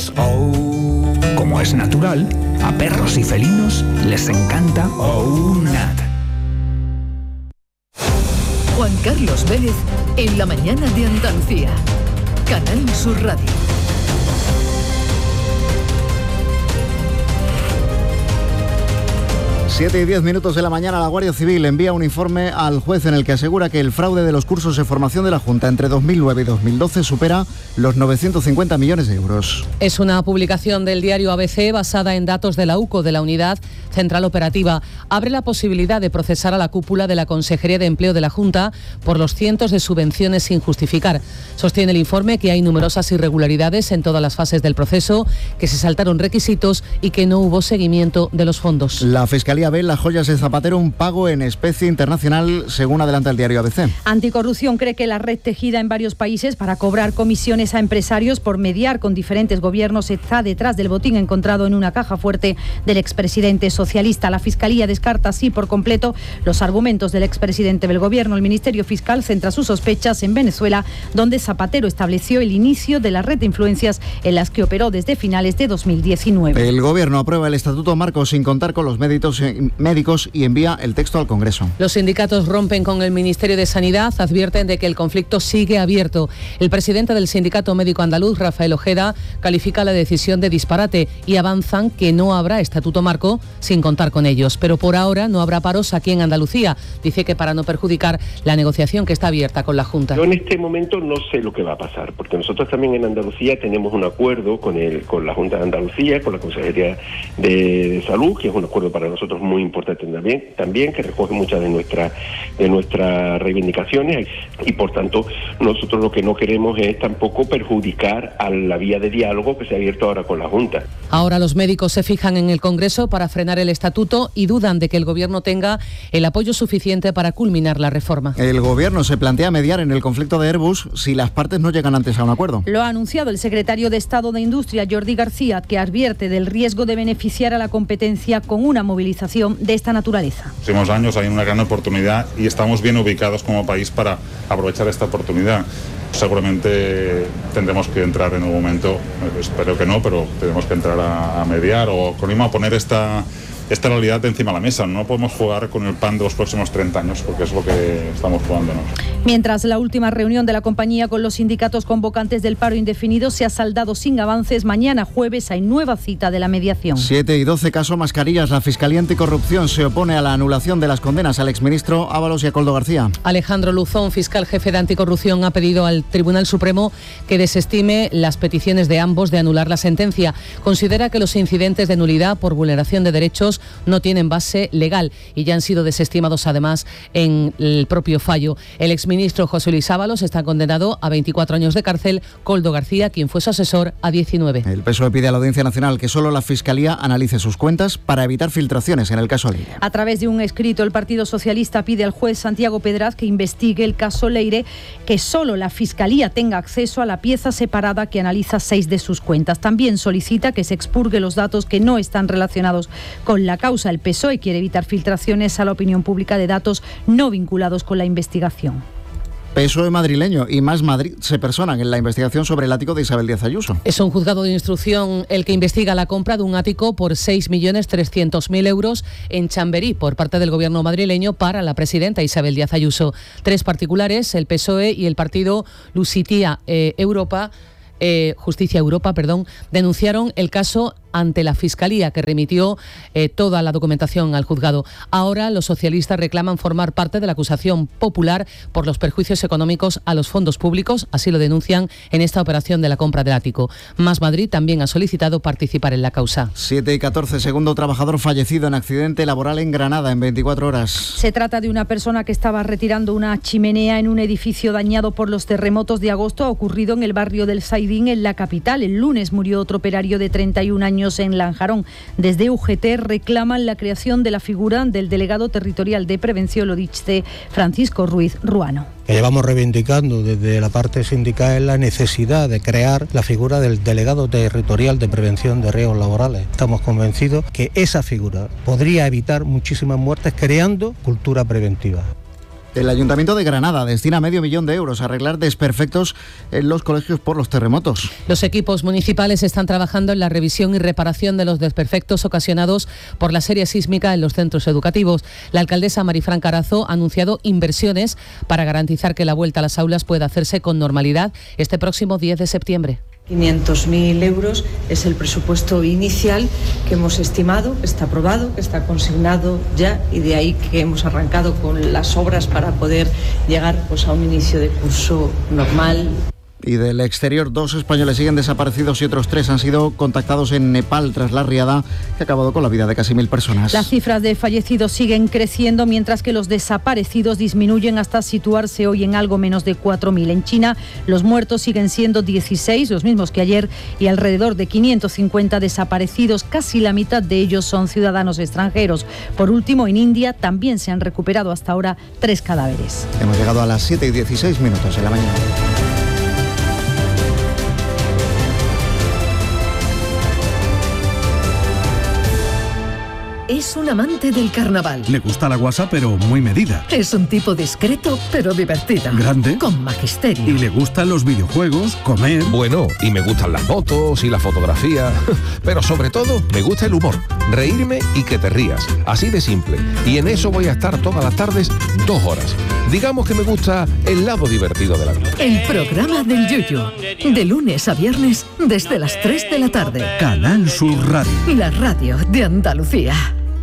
Oh. Como es natural, a perros y felinos les encanta OUNAT. Juan Carlos Vélez en la mañana de Andalucía. Canal Sur Radio. 7:10 de la mañana, la Guardia Civil envía un informe al juez en el que asegura que el fraude de los cursos de formación de la Junta entre 2009 y 2012 supera los 950 millones de euros. Es una publicación del diario ABC basada en datos de la UCO, de la Unidad Central Operativa. Abre la posibilidad de procesar a la cúpula de la Consejería de Empleo de la Junta por los cientos de subvenciones sin justificar. Sostiene el informe que hay numerosas irregularidades en todas las fases del proceso, que se saltaron requisitos y que no hubo seguimiento de los fondos. La Fiscalía ve en las joyas de Zapatero un pago en especie internacional, según adelanta el diario ABC. Anticorrupción cree que la red tejida en varios países para cobrar comisiones a empresarios por mediar con diferentes gobiernos está detrás del botín encontrado en una caja fuerte del expresidente socialista. La Fiscalía descarta así por completo los argumentos del expresidente del gobierno. El Ministerio Fiscal centra sus sospechas en Venezuela, donde Zapatero estableció el inicio de la red de influencias en las que operó desde finales de 2019. El gobierno aprueba el Estatuto Marco sin contar con los médicos y envía el texto al Congreso. Los sindicatos rompen con el Ministerio de Sanidad, advierten de que el conflicto sigue abierto. El presidente del Sindicato Médico Andaluz, Rafael Ojeda, califica la decisión de disparate y avanzan que no habrá Estatuto Marco sin contar con ellos. Pero por ahora no habrá paros aquí en Andalucía. Dice que para no perjudicar la negociación que está abierta con la Junta. Yo en este momento no sé lo que va a pasar, porque nosotros también en Andalucía tenemos un acuerdo con la Junta de Andalucía, con la Consejería de Salud, que es un acuerdo para nosotros muy importante también, que recoge muchas de nuestras reivindicaciones, y por tanto nosotros lo que no queremos es tampoco perjudicar a la vía de diálogo que se ha abierto ahora con la Junta. Ahora los médicos se fijan en el Congreso para frenar el estatuto y dudan de que el Gobierno tenga el apoyo suficiente para culminar la reforma. El Gobierno se plantea mediar en el conflicto de Airbus si las partes no llegan antes a un acuerdo. Lo ha anunciado el secretario de Estado de Industria, Jordi García, que advierte del riesgo de beneficiar a la competencia con una movilización de esta naturaleza. En los próximos años hay una gran oportunidad y estamos bien ubicados como país para aprovechar esta oportunidad. Seguramente tendremos que entrar en un momento, espero que no, pero tenemos que entrar a mediar o con a poner esta realidad encima de la mesa. No podemos jugar con el pan de los próximos 30 años, porque es lo que estamos jugándonos. Mientras la última reunión de la compañía con los sindicatos convocantes del paro indefinido se ha saldado sin avances, mañana jueves hay nueva cita de la mediación. 7:12, caso mascarillas. La Fiscalía Anticorrupción se opone a la anulación de las condenas al exministro Ábalos y a Koldo García. Alejandro Luzón, fiscal jefe de Anticorrupción, ha pedido al Tribunal Supremo que desestime las peticiones de ambos de anular la sentencia. Considera que los incidentes de nulidad por vulneración de derechos no tienen base legal y ya han sido desestimados además en el propio fallo. El exministro José Luis Ábalos está condenado a 24 años de cárcel, Koldo García, quien fue su asesor, a 19. El PSOE pide a la Audiencia Nacional que solo la Fiscalía analice sus cuentas para evitar filtraciones en el caso Leire. A través de un escrito, el Partido Socialista pide al juez Santiago Pedraz que investigue el caso Leire, que solo la Fiscalía tenga acceso a la pieza separada que analiza 6 de sus cuentas. También solicita que se expurgue los datos que no están relacionados con la causa. El PSOE quiere evitar filtraciones a la opinión pública de datos no vinculados con la investigación. PSOE madrileño y Más Madrid se personan en la investigación sobre el ático de Isabel Díaz Ayuso. Es un juzgado de instrucción el que investiga la compra de un ático por 6.300.000 euros en Chamberí por parte del gobierno madrileño para la presidenta Isabel Díaz Ayuso. 3 particulares, el PSOE y el partido Justicia Europa, denunciaron el caso ante la Fiscalía, que remitió toda la documentación al juzgado. Ahora los socialistas reclaman formar parte de la acusación popular por los perjuicios económicos a los fondos públicos, así lo denuncian en esta operación de la compra del ático. Más Madrid también ha solicitado participar en la causa. 7:14, segundo trabajador fallecido en accidente laboral en Granada en 24 horas. Se trata de una persona que estaba retirando una chimenea en un edificio dañado por los terremotos de agosto. Ha ocurrido en el barrio del Saidín, en la capital. El lunes murió otro operario de 31 años en Lanjarón. Desde UGT reclaman la creación de la figura del delegado territorial de prevención, lo dice Francisco Ruiz Ruano. Que llevamos reivindicando desde la parte sindical es la necesidad de crear la figura del delegado territorial de prevención de riesgos laborales. Estamos convencidos que esa figura podría evitar muchísimas muertes creando cultura preventiva. El Ayuntamiento de Granada destina $500,000 de euros a arreglar desperfectos en los colegios por los terremotos. Los equipos municipales están trabajando en la revisión y reparación de los desperfectos ocasionados por la serie sísmica en los centros educativos. La alcaldesa Marifran Carazo ha anunciado inversiones para garantizar que la vuelta a las aulas pueda hacerse con normalidad este próximo 10 de septiembre. 500.000 euros es el presupuesto inicial que hemos estimado, que está aprobado, que está consignado ya, y de ahí que hemos arrancado con las obras para poder llegar a un inicio de curso normal. Y del exterior, 2 españoles siguen desaparecidos y otros 3 han sido contactados en Nepal tras la riada que ha acabado con la vida de casi 1.000 personas. Las cifras de fallecidos siguen creciendo, mientras que los desaparecidos disminuyen hasta situarse hoy en algo menos de 4.000. En China, los muertos siguen siendo 16, los mismos que ayer, y alrededor de 550 desaparecidos. Casi la mitad de ellos son ciudadanos extranjeros. Por último, en India también se han recuperado hasta ahora 3 cadáveres. Hemos llegado a las 7:16 de la mañana. Es un amante del carnaval. Le gusta la guasa, pero muy medida. Es un tipo discreto, pero divertido. Grande. Con magisterio. Y le gustan los videojuegos, comer. Bueno, y me gustan las fotos y la fotografía. Pero sobre todo, me gusta el humor. Reírme y que te rías. Así de simple. Y en eso voy a estar todas las tardes 2 horas. Digamos que me gusta el lado divertido de la vida. El programa del Yuyu. De lunes a viernes, desde las 3 de la tarde. Canal Sur Radio. La radio de Andalucía.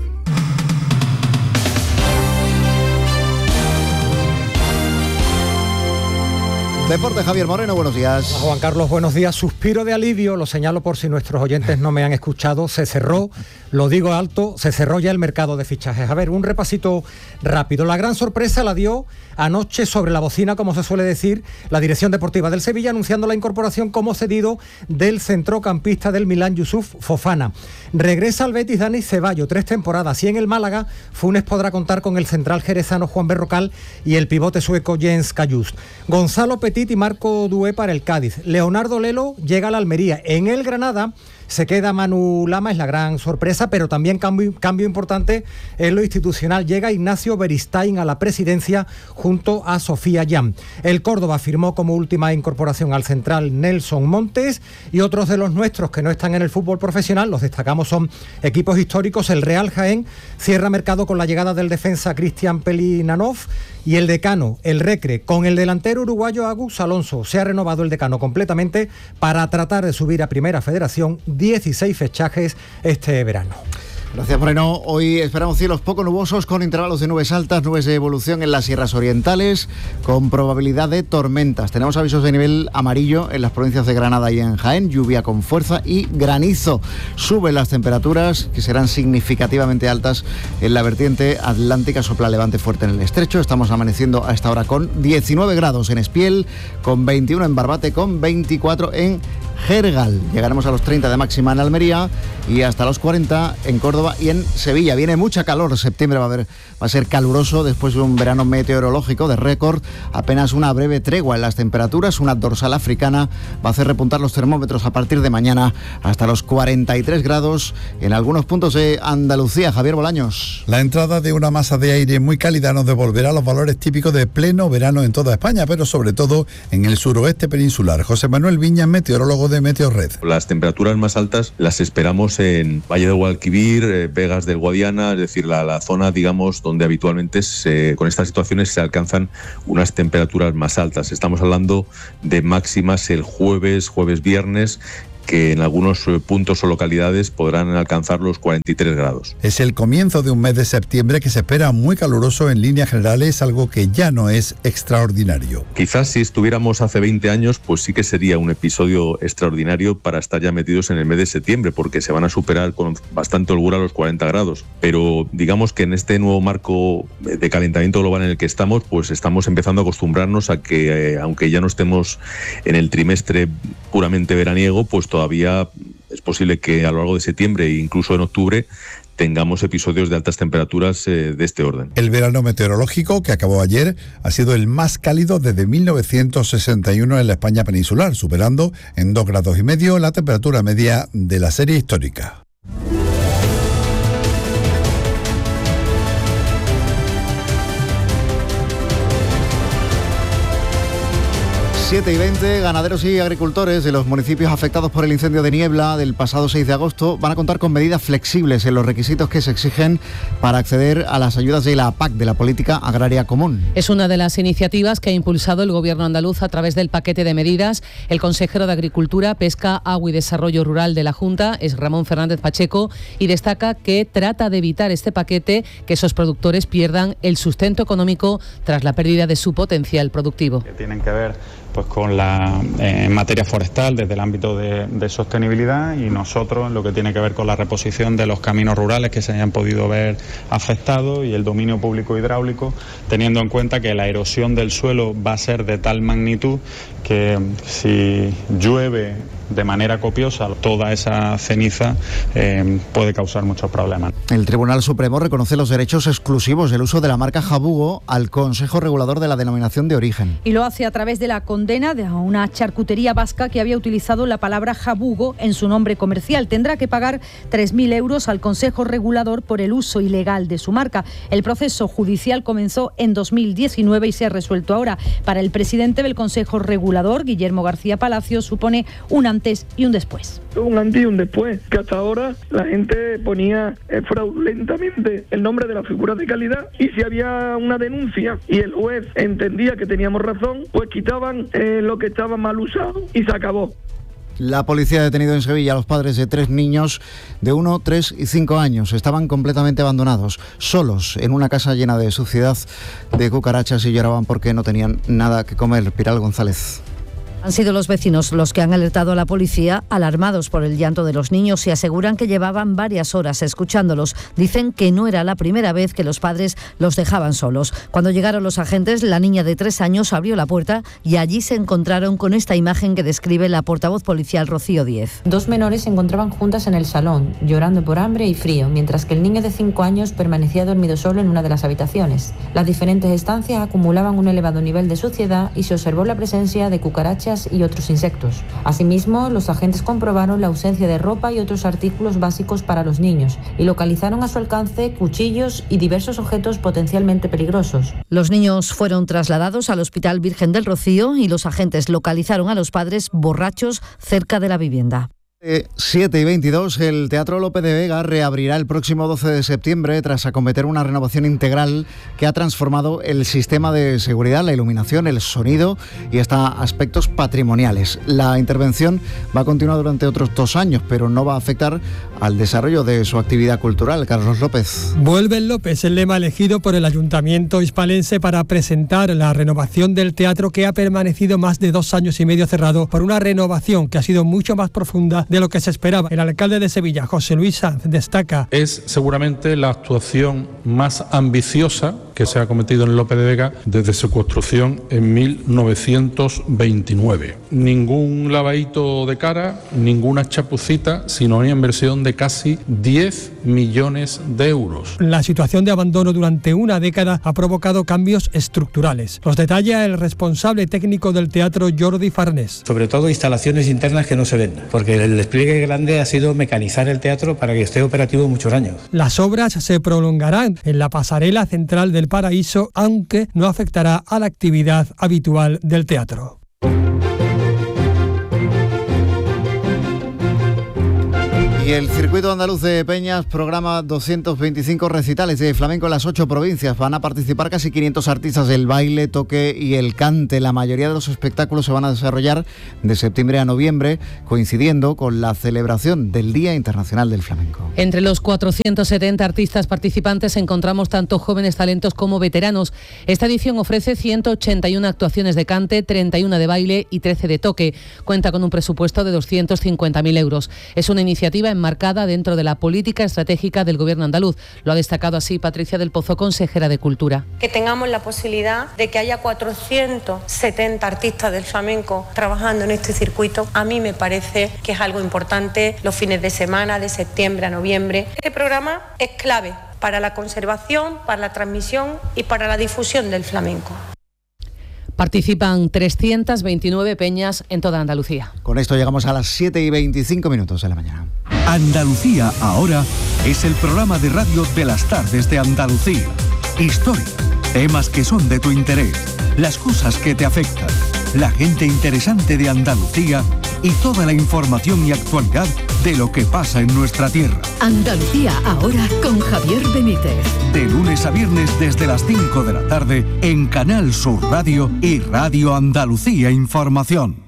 Deporte, Javier Moreno, buenos días. Juan Carlos, buenos días. Suspiro de alivio, lo señalo por si nuestros oyentes no me han escuchado. Se cerró, lo digo alto, se cerró ya el mercado de fichajes. A ver, un repasito rápido. La gran sorpresa la dio anoche sobre la bocina, como se suele decir, la dirección deportiva del Sevilla, anunciando la incorporación como cedido del centrocampista del Milán, Youssouf Fofana. Regresa al Betis Dani Ceballos, 3 temporadas, y en el Málaga Funes podrá contar con el central jerezano Juan Berrocal y el pivote sueco Jens Kajus. Gonzalo Petit y Marco Dué para el Cádiz. Leonardo Lelo llega a la Almería. En el Granada se queda Manu Lama, es la gran sorpresa, pero también cambio importante en lo institucional. Llega Ignacio Beristain a la presidencia junto a Sofía Jan. El Córdoba firmó como última incorporación al central Nelson Montes, y otros de los nuestros que no están en el fútbol profesional, los destacamos, son equipos históricos. El Real Jaén cierra mercado con la llegada del defensa Cristian Pelinanov, y el Decano, el Recre, con el delantero uruguayo Agus Alonso. Se ha renovado el Decano completamente para tratar de subir a Primera Federación. 16 fichajes este verano. Gracias, Moreno. Hoy esperamos cielos poco nubosos con intervalos de nubes altas, nubes de evolución en las sierras orientales, con probabilidad de tormentas. Tenemos avisos de nivel amarillo en las provincias de Granada y en Jaén, lluvia con fuerza y granizo. Suben las temperaturas, que serán significativamente altas en la vertiente atlántica, sopla levante fuerte en el estrecho. Estamos amaneciendo a esta hora con 19 grados en Espiel, con 21 en Barbate, con 24 en Gergal. Llegaremos a los 30 de máxima en Almería y hasta los 40 en Córdoba y en Sevilla. Viene mucha calor, septiembre va a ser caluroso después de un verano meteorológico de récord. Apenas una breve tregua en las temperaturas, una dorsal africana va a hacer repuntar los termómetros a partir de mañana hasta los 43 grados en algunos puntos de Andalucía. Javier Bolaños. La entrada de una masa de aire muy cálida nos devolverá los valores típicos de pleno verano en toda España, pero sobre todo en el suroeste peninsular. José Manuel Viñas, meteorólogo de Meteorred. Las temperaturas más altas las esperamos en Valle del Guadalquivir, Vegas del Guadiana, es decir, la zona, digamos, donde habitualmente con estas situaciones se alcanzan unas temperaturas más altas. Estamos hablando de máximas el jueves, viernes, que en algunos puntos o localidades podrán alcanzar los 43 grados. Es el comienzo de un mes de septiembre que se espera muy caluroso en líneas generales, algo que ya no es extraordinario. Quizás si estuviéramos hace 20 años, pues sí que sería un episodio extraordinario para estar ya metidos en el mes de septiembre, porque se van a superar con bastante holgura los 40 grados. Pero digamos que en este nuevo marco de calentamiento global en el que estamos, pues estamos empezando a acostumbrarnos a que, aunque ya no estemos en el trimestre puramente veraniego, pues todavía es posible que a lo largo de septiembre e incluso en octubre tengamos episodios de altas temperaturas de este orden. El verano meteorológico que acabó ayer ha sido el más cálido desde 1961 en la España peninsular, superando en 2,5 grados la temperatura media de la serie histórica. 7:20, ganaderos y agricultores de los municipios afectados por el incendio de Niebla del pasado 6 de agosto van a contar con medidas flexibles en los requisitos que se exigen para acceder a las ayudas de la PAC, de la Política Agraria Común. Es una de las iniciativas que ha impulsado el Gobierno andaluz a través del paquete de medidas. El consejero de Agricultura, Pesca, Agua y Desarrollo Rural de la Junta es Ramón Fernández Pacheco y destaca que trata de evitar este paquete que esos productores pierdan el sustento económico tras la pérdida de su potencial productivo. Que tienen que ver pues con en materia forestal desde el ámbito de sostenibilidad, y nosotros en lo que tiene que ver con la reposición de los caminos rurales que se hayan podido ver afectados y el dominio público hidráulico, teniendo en cuenta que la erosión del suelo va a ser de tal magnitud que si llueve de manera copiosa toda esa ceniza puede causar muchos problemas. El Tribunal Supremo reconoce los derechos exclusivos del uso de la marca Jabugo al Consejo Regulador de la Denominación de Origen. Y lo hace a través de la condena de una charcutería vasca que había utilizado la palabra Jabugo en su nombre comercial. Tendrá que pagar 3.000 euros al Consejo Regulador por el uso ilegal de su marca. El proceso judicial comenzó en 2019 y se ha resuelto ahora. Para el presidente del Consejo Regulador, Guillermo García Palacio, supone un antes y un después. Un antes y un después, que hasta ahora la gente ponía fraudulentamente el nombre de la figura de calidad, y si había una denuncia y el juez entendía que teníamos razón, pues quitaban lo que estaba mal usado y se acabó. La policía ha detenido en Sevilla a los padres de 3 niños de 1, 3 y 5 años. Estaban completamente abandonados, solos, en una casa llena de suciedad, de cucarachas, y lloraban porque no tenían nada que comer. Pilar González. Han sido los vecinos los que han alertado a la policía, alarmados por el llanto de los niños, y aseguran que llevaban varias horas escuchándolos. Dicen que no era la primera vez que los padres los dejaban solos. Cuando llegaron los agentes, la niña de 3 años abrió la puerta y allí se encontraron con esta imagen que describe la portavoz policial Rocío Díez. 2 menores se encontraban juntas en el salón, llorando por hambre y frío, mientras que el niño de 5 años permanecía dormido solo en una de las habitaciones. Las diferentes estancias acumulaban un elevado nivel de suciedad y se observó la presencia de cucarachas y otros insectos. Asimismo, los agentes comprobaron la ausencia de ropa y otros artículos básicos para los niños y localizaron a su alcance cuchillos y diversos objetos potencialmente peligrosos. Los niños fueron trasladados al Hospital Virgen del Rocío y los agentes localizaron a los padres borrachos cerca de la vivienda. 7:22, el Teatro Lope de Vega reabrirá el próximo 12 de septiembre tras acometer una renovación integral que ha transformado el sistema de seguridad, la iluminación, el sonido y hasta aspectos patrimoniales. La intervención va a continuar durante otros 2 años, pero no va a afectar al desarrollo de su actividad cultural. Carlos López. Vuelve el López, el lema elegido por el Ayuntamiento hispalense para presentar la renovación del teatro, que ha permanecido más de 2 años y medio cerrado por una renovación que ha sido mucho más profunda de lo que se esperaba. El alcalde de Sevilla, José Luis Sanz, destaca: es seguramente la actuación más ambiciosa que se ha cometido en Lope de Vega desde su construcción en 1929. Ningún lavadito de cara, ninguna chapucita, sino una inversión de casi 10 millones de euros. La situación de abandono durante una década ha provocado cambios estructurales. Los detalla el responsable técnico del teatro, Jordi Farnés. Sobre todo instalaciones internas que no se ven, porque el despliegue grande ha sido mecanizar el teatro para que esté operativo muchos años. Las obras se prolongarán en la pasarela central del Paraíso, aunque no afectará a la actividad habitual del teatro. Y el Circuito Andaluz de Peñas programa 225 recitales de flamenco en las 8 provincias. Van a participar casi 500 artistas del baile, toque y el cante. La mayoría de los espectáculos se van a desarrollar de septiembre a noviembre, coincidiendo con la celebración del Día Internacional del Flamenco. Entre los 470 artistas participantes encontramos tanto jóvenes talentos como veteranos. Esta edición ofrece 181 actuaciones de cante, 31 de baile y 13 de toque. Cuenta con un presupuesto de 250.000 euros. Es una iniciativa enmarcada dentro de la política estratégica del Gobierno andaluz. Lo ha destacado así Patricia del Pozo, consejera de Cultura. Que tengamos la posibilidad de que haya 470 artistas del flamenco trabajando en este circuito, a mí me parece que es algo importante. Los fines de semana, de septiembre a noviembre. Este programa es clave para la conservación, para la transmisión y para la difusión del flamenco. Participan 329 peñas en toda Andalucía. Con esto llegamos a las 7:25 de la mañana. Andalucía ahora es el programa de radio de las tardes de Andalucía. Historia, temas que son de tu interés, las cosas que te afectan. la gente interesante de Andalucía y toda la información y actualidad de lo que pasa en nuestra tierra. Andalucía ahora con Javier Benítez. De lunes a viernes desde las 5 de la tarde en Canal Sur Radio y Radio Andalucía Información.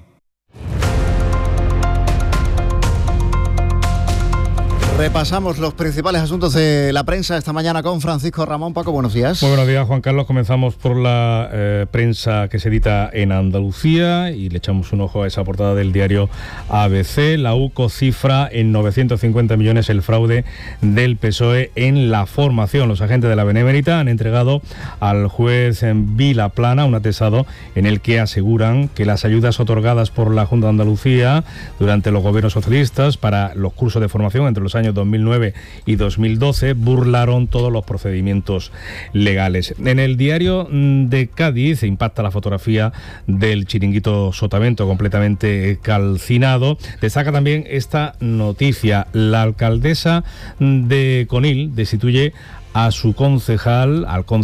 Repasamos los principales asuntos de la prensa esta mañana con Francisco Ramón. Paco, buenos días. Muy buenos días, Juan Carlos. Comenzamos por la prensa que se edita en Andalucía y le echamos un ojo a esa portada del diario ABC. La UCO cifra en 950 millones el fraude del PSOE en la formación. Los agentes de la Benemérita han entregado al juez Vilaplana un atestado en el que aseguran que las ayudas otorgadas por la Junta de Andalucía durante los gobiernos socialistas para los cursos de formación entre los años 2009 y 2012 burlaron todos los procedimientos legales. En el diario de Cádiz impacta la fotografía del chiringuito Sotavento completamente calcinado. Destaca también esta noticia: la alcaldesa de Conil destituye a su concejal,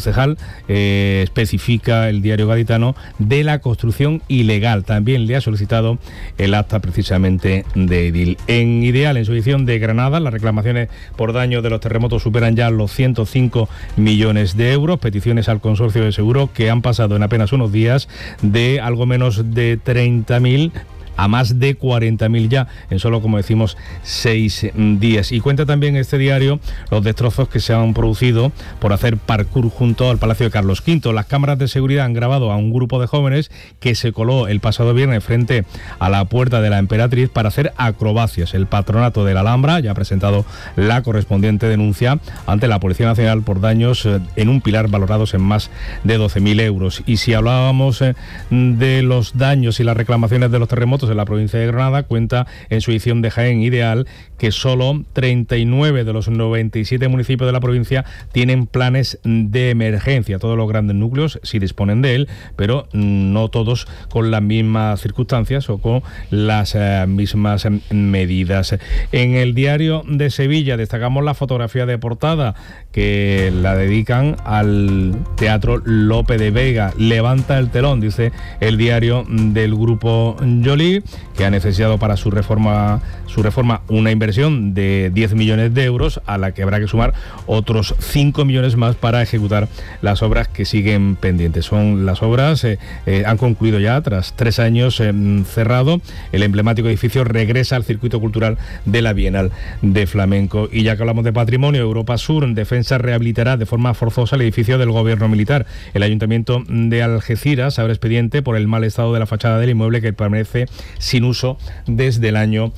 especifica el diario gaditano, de la construcción ilegal. También le ha solicitado el acta precisamente de edil. En Ideal, en su edición de Granada, las reclamaciones por daño de los terremotos superan ya los 105 millones de euros. Peticiones al consorcio de seguro que han pasado en apenas unos días de algo menos de 30.000 a más de 40.000 ya, en solo, como decimos, 6 días. Y cuenta también este diario los destrozos que se han producido por hacer parkour junto al Palacio de Carlos V. Las cámaras de seguridad han grabado a un grupo de jóvenes que se coló el pasado viernes frente a la Puerta de la Emperatriz para hacer acrobacias. El Patronato de la Alhambra ya ha presentado la correspondiente denuncia ante la Policía Nacional por daños en un pilar valorados en más de 12.000 euros. Y si hablábamos de los daños y las reclamaciones de los terremotos en la provincia de Granada, cuenta en su edición de Jaén Ideal que solo 39 de los 97 municipios de la provincia tienen planes de emergencia. Todos los grandes núcleos sí disponen de él, pero no todos con las mismas circunstancias o con las mismas medidas. En el diario de Sevilla destacamos la fotografía de portada que la dedican al Teatro Lope de Vega. Levanta el telón, dice el diario del Grupo Joly, que ha necesitado para su reforma una inversión de 10 millones de euros, a la que habrá que sumar otros 5 millones más para ejecutar las obras que siguen pendientes. Son las obras, han concluido ya tras 3 años cerrado. El emblemático edificio regresa al circuito cultural de la Bienal de Flamenco. Y ya que hablamos de patrimonio, Europa Sur en Defensa rehabilitará de forma forzosa el edificio del gobierno militar. El Ayuntamiento de Algeciras abre expediente por el mal estado de la fachada del inmueble, que permanece sin uso desde el año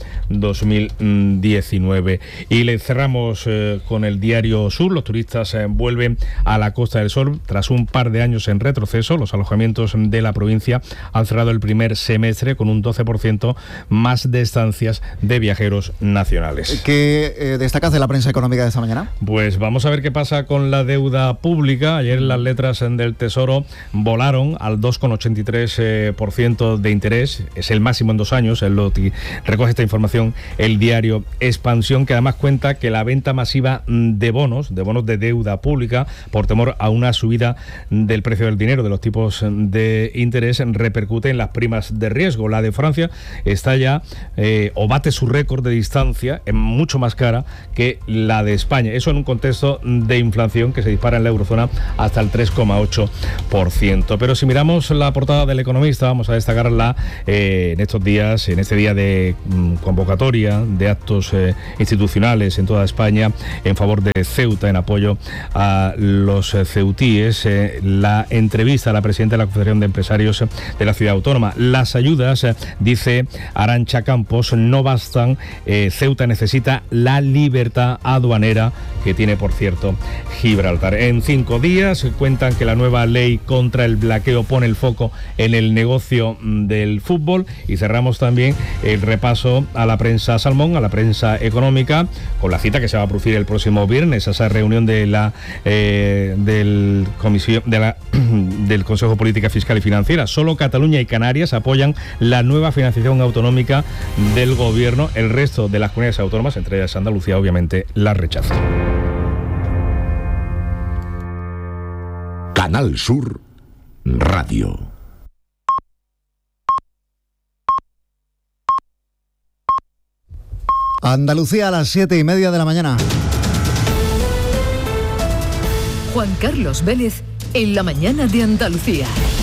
2019. Y le cerramos con el diario Sur. Los turistas vuelven a la Costa del Sol tras un par de años en retroceso. Los alojamientos de la provincia han cerrado el primer semestre con un 12% más de estancias de viajeros nacionales. ¿Qué destacas de la prensa económica de esta mañana? Pues vamos a ver qué pasa con la deuda pública. Ayer las letras del Tesoro volaron al 2,83% de interés. Es el máximo en 2 años. Recoge esta información el diario Expansión, que además cuenta que la venta masiva de bonos de deuda pública, por temor a una subida del precio del dinero, de los tipos de interés, repercute en las primas de riesgo. La de Francia está ya o bate su récord de distancia, es mucho más cara que la de España. Eso en un contexto de inflación que se dispara en la eurozona hasta el 3,8%. Pero si miramos la portada del Economista, vamos a destacarla en estos días, en este día de convocatoria de actos institucionales en toda España en favor de Ceuta, en apoyo a los ceutíes. La entrevista a la presidenta de la Confederación de Empresarios de la Ciudad Autónoma. Las ayudas, dice Arantxa Campos, no bastan. Ceuta necesita la libertad aduanera que tiene, por cierto, Gibraltar. En 5 días cuentan que la nueva ley contra el blanqueo pone el foco en el negocio del fútbol. Y cerramos también el repaso a la prensa salmón, a la prensa económica, con la cita que se va a producir el próximo viernes, a esa reunión de del Consejo de Política Fiscal y Financiera. Solo Cataluña y Canarias apoyan la nueva financiación autonómica del gobierno. El resto de las comunidades autónomas, entre ellas Andalucía, obviamente la rechazan. Canal Sur Radio. Andalucía a las 7:30 de la mañana. Juan Carlos Vélez en la mañana de Andalucía.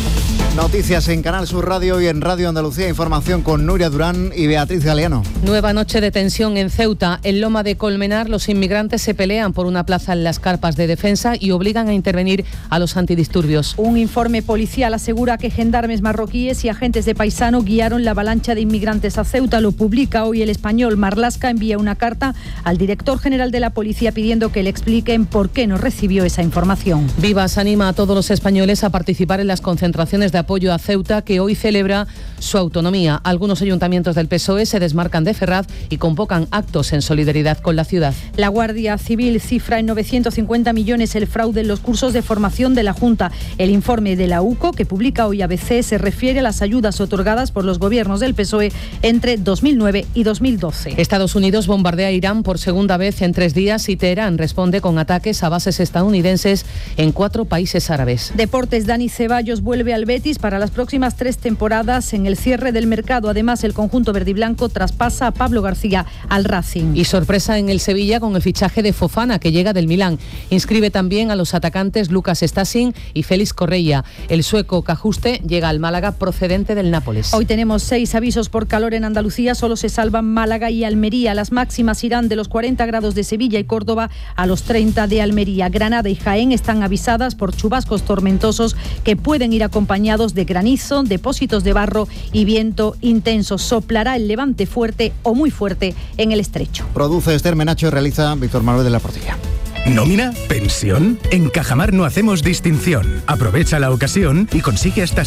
Noticias en Canal Sur Radio y en Radio Andalucía. Información con Nuria Durán y Beatriz Galeano. Nueva noche de tensión en Ceuta. En Loma de Colmenar, los inmigrantes se pelean por una plaza en las carpas de defensa y obligan a intervenir a los antidisturbios. Un informe policial asegura que gendarmes marroquíes y agentes de Paisano guiaron la avalancha de inmigrantes a Ceuta. Lo publica hoy El Español. Marlaska envía una carta al director general de la policía pidiendo que le expliquen por qué no recibió esa información. Vivas anima a todos los españoles a participar en las concentraciones de apoyo a Ceuta, que hoy celebra su autonomía. Algunos ayuntamientos del PSOE se desmarcan de Ferraz y convocan actos en solidaridad con la ciudad. La Guardia Civil cifra en 950 millones el fraude en los cursos de formación de la Junta. El informe de la UCO, que publica hoy ABC, se refiere a las ayudas otorgadas por los gobiernos del PSOE entre 2009 y 2012. Estados Unidos bombardea a Irán por segunda vez en 3 días y Teherán responde con ataques a bases estadounidenses en 4 países árabes. Deportes. Dani Ceballos vuelve al Betis para las próximas 3 temporadas en el cierre del mercado. Además, el conjunto verdiblanco traspasa a Pablo García al Racing. Y sorpresa en el Sevilla con el fichaje de Fofana, que llega del Milán. Inscribe también a los atacantes Lucas Stasin y Félix Correia. El sueco Cajuste llega al Málaga procedente del Nápoles. Hoy tenemos 6 avisos por calor en Andalucía. Solo se salvan Málaga y Almería. Las máximas irán de los 40 grados de Sevilla y Córdoba a los 30 de Almería. Granada y Jaén están avisadas por chubascos tormentosos que pueden ir acompañados de granizo, depósitos de barro y viento intenso. Soplará el levante fuerte o muy fuerte en el estrecho. Produce Esther Menacho y realiza Víctor Manuel de la Portilla. ¿Nómina? ¿Pensión? En Cajamar no hacemos distinción. Aprovecha la ocasión y consigue hasta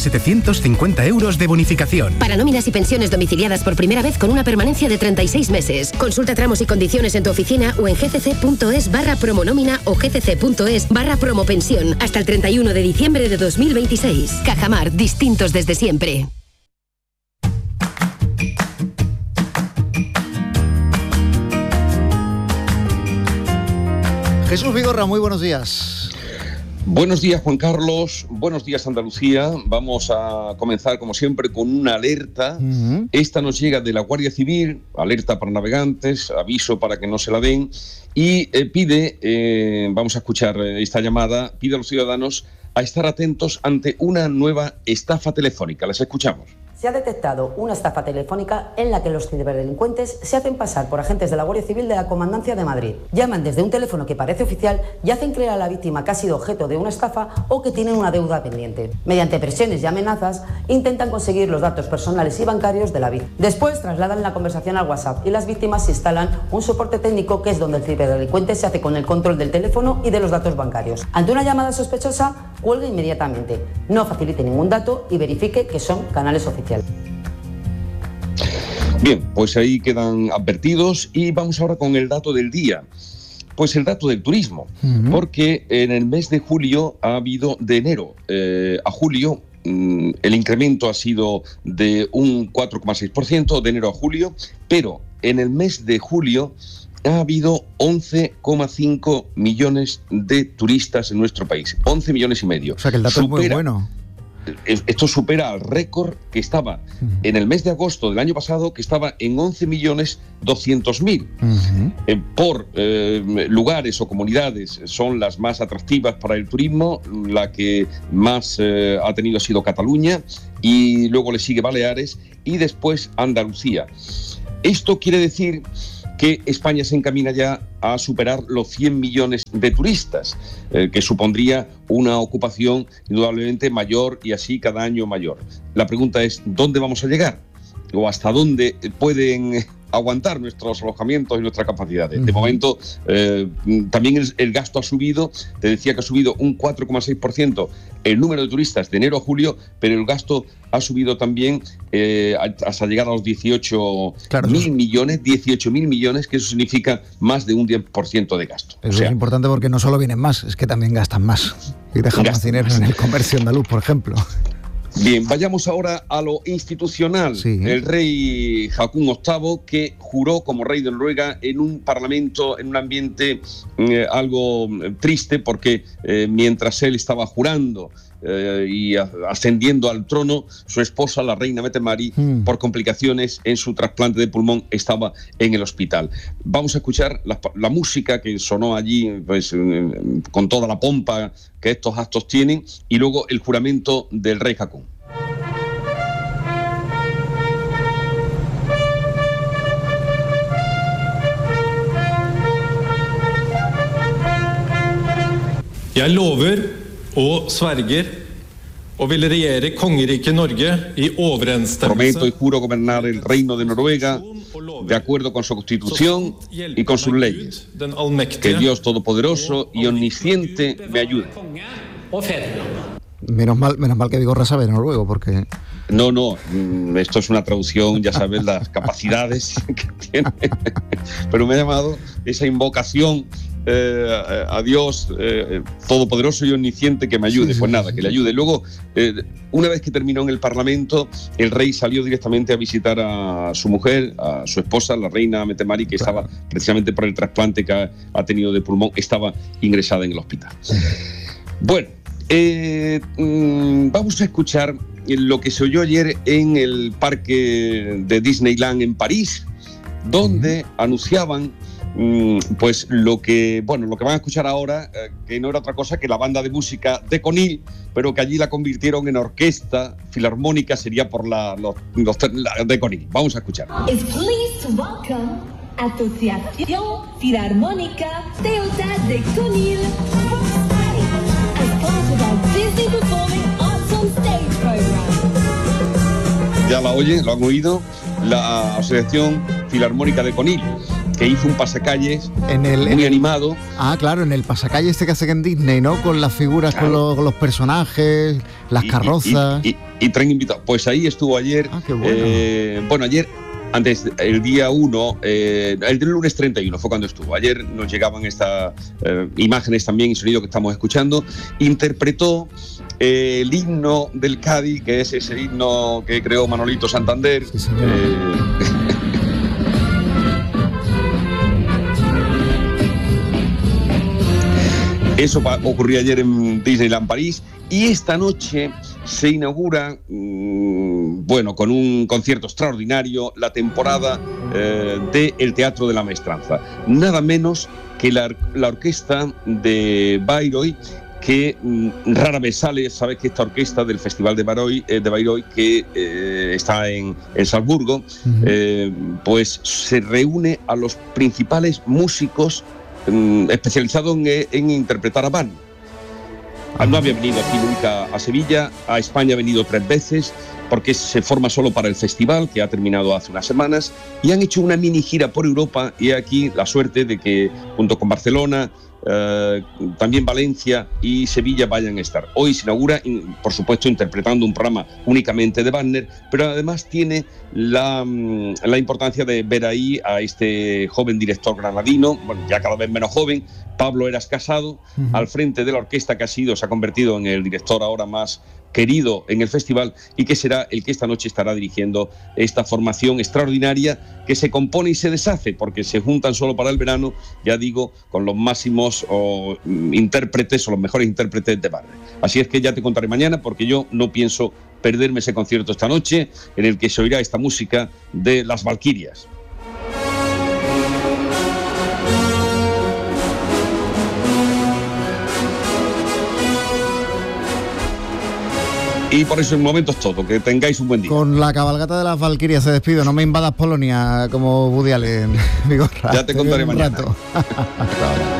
750 euros de bonificación. Para nóminas y pensiones domiciliadas por primera vez con una permanencia de 36 meses. Consulta tramos y condiciones en tu oficina o en gcc.es/promonómina o gcc.es/promopensión hasta el 31 de diciembre de 2026. Cajamar, distintos desde siempre. Jesús Vigorra, muy buenos días. Buenos días, Juan Carlos. Buenos días, Andalucía. Vamos a comenzar, como siempre, con una alerta. Esta nos llega de la Guardia Civil, alerta para navegantes, aviso para que no se la den, y pide, vamos a escuchar esta llamada, pide a los ciudadanos a estar atentos ante una nueva estafa telefónica. Les escuchamos. Se ha detectado una estafa telefónica en la que los ciberdelincuentes se hacen pasar por agentes de la Guardia Civil de la Comandancia de Madrid. Llaman desde un teléfono que parece oficial y hacen creer a la víctima que ha sido objeto de una estafa o que tienen una deuda pendiente. Mediante presiones y amenazas, intentan conseguir los datos personales y bancarios de la víctima. Después trasladan la conversación al WhatsApp y las víctimas instalan un soporte técnico, que es donde el ciberdelincuente se hace con el control del teléfono y de los datos bancarios. Ante una llamada sospechosa, cuelgue inmediatamente. No facilite ningún dato y verifique que son canales oficiales. Bien, pues ahí quedan advertidos y vamos ahora con el dato del día. Pues el dato del turismo, porque en el mes de julio ha habido, de enero a julio, el incremento ha sido de un 4,6% de enero a julio, pero en el mes de julio ha habido 11,5 millones de turistas en nuestro país, 11 millones y medio. O sea que el dato es muy bueno. Esto supera al récord que estaba en el mes de agosto del año pasado, que estaba en 11.200.000. Por lugares o comunidades son las más atractivas para el turismo. La que más ha tenido ha sido Cataluña, y luego le sigue Baleares y después Andalucía. Esto quiere decir que España se encamina ya a superar los 100 millones de turistas, que supondría una ocupación indudablemente mayor y así cada año mayor. La pregunta es, ¿dónde vamos a llegar? ¿O hasta dónde pueden aguantar nuestros alojamientos y nuestras capacidades? De momento, también el gasto ha subido. Te decía que ha subido un 4,6% el número de turistas de enero a julio, pero el gasto ha subido también hasta llegar a los 18.000 millones, que eso significa más de un 10% de gasto. Eso es importante, porque no solo vienen más, es que también gastan más y dejan más dinero en el comercio andaluz, por ejemplo. Bien, vayamos ahora a lo institucional. Sí. El rey Haakon VIII, que juró como rey de Noruega en un parlamento, en un ambiente algo triste, porque mientras él estaba jurando y ascendiendo al trono, su esposa, la reina Mette-Marit, por complicaciones en su trasplante de pulmón, estaba en el hospital. Vamos a escuchar la música que sonó allí, pues, con toda la pompa que estos actos tienen, y luego el juramento del rey Haakon. Jeg lover og sverger å ville regjere kongeriket Norge i overensstemmelse. Prometo y juro gobernar el reino de Noruega de acuerdo con su constitución y con sus leyes. Que Dios Todopoderoso y Omnisciente me ayude. Menos mal que Vigorra sabe noruego, porque... No, esto es una traducción, ya sabes las capacidades que tiene. Pero me ha llamado esa invocación a Dios Todopoderoso y Omnisciente que me ayude. Pues nada, que le ayude. Luego, una vez que terminó en el Parlamento, el rey salió directamente a visitar a su mujer, a su esposa, la reina Mette-Marit, que estaba precisamente por el trasplante que ha tenido de pulmón, estaba ingresada en el hospital. Bueno, vamos a escuchar lo que se oyó ayer en el parque de Disneyland en París, donde anunciaban pues lo que van a escuchar ahora, que no era otra cosa que la banda de música de Conil, pero que allí la convirtieron en orquesta filarmónica, sería por la de Conil. Vamos a escuchar. Is pleased to welcome Asociación Filarmónica Ciutat de Conil as part of our Disney Performing Arts on Stage program. Ya la oyen, lo han oído, la Asociación Filarmónica de Conil, que hizo un pasacalles muy animado. Ah, claro, en el pasacalles que hacen en Disney, ¿no? Con las figuras, claro, con los personajes, las carrozas. Y tren invitados. Pues ahí estuvo ayer. Ah, qué bueno. Ayer, antes, el día 1, el lunes 31 fue cuando estuvo. Ayer nos llegaban estas imágenes también y sonido que estamos escuchando. Interpretó el himno del Cádiz, que es ese himno que creó Manolito Santander. Sí, eso ocurrió ayer en Disneyland París, y esta noche se inaugura, con un concierto extraordinario, la temporada del Teatro de la Maestranza. Nada menos que la orquesta de Bayreuth, que rara vez sale. Sabes que esta orquesta del Festival de Bayreuth, que está en Salzburgo, pues se reúne a los principales músicos especializado en interpretar a Bach. No había venido aquí nunca a Sevilla, a España ha venido 3 veces, porque se forma solo para el festival, que ha terminado hace unas semanas, y han hecho una mini gira por Europa, y aquí la suerte de que junto con Barcelona, también Valencia y Sevilla vayan a estar. Hoy se inaugura, por supuesto, interpretando un programa únicamente de Wagner, pero además tiene la importancia de ver ahí a este joven director granadino, ya cada vez menos joven, Pablo Eras Casado, al frente de la orquesta, que se ha convertido en el director ahora más querido en el festival, y que será el que esta noche estará dirigiendo esta formación extraordinaria que se compone y se deshace, porque se juntan solo para el verano, ya digo, con los máximos intérpretes o los mejores intérpretes de Wagner. Así es que ya te contaré mañana, porque yo no pienso perderme ese concierto esta noche, en el que se oirá esta música de las Valquirias. Y por eso en momento es todo. Que tengáis un buen día. Con la cabalgata de las Valquirias se despido. No me invadas Polonia como Woody Allen. Ya te contaré mañana.